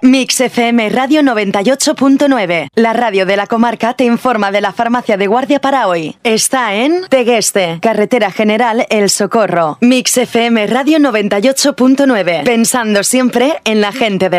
Mix FM Radio 98.9. La radio de la comarca te informa de la farmacia de Guardia para hoy. Está en Tegueste, Carretera General El Socorro. Mix FM Radio 98.9. Pensando siempre en la gente de